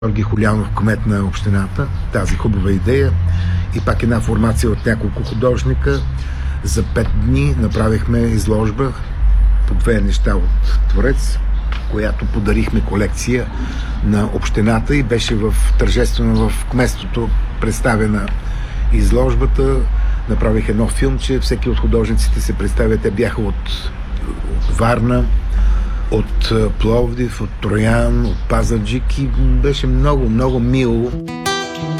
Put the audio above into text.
Георги Холянов, кмет на общината, тази хубава идея и пак една формация от няколко художника. За 5 дни направихме изложба по 2 неща от Творец, която подарихме колекция на общината и беше тържествено в кметството представена изложбата. Направих едно филмче, всеки от художниците се представят. Те бяха от Варна, от Пловдив, от Троян, от Пазарджик и беше много, много мило.